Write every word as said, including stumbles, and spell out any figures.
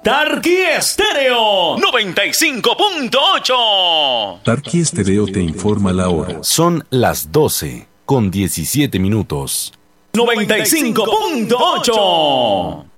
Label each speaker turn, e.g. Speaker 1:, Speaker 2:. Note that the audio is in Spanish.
Speaker 1: Tarqui Estéreo noventa y cinco punto ocho.
Speaker 2: Tarqui Estéreo te informa la hora.
Speaker 3: Son las doce con diecisiete minutos.
Speaker 1: noventa y cinco punto ocho.